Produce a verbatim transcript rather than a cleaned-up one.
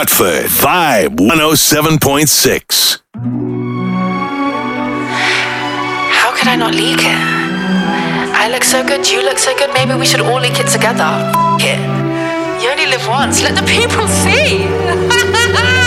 Watford, Vibe one oh seven point six. How could I not leak it? I look so good, you look so good, maybe we should all leak it together. F- it. You only live once, let the people see.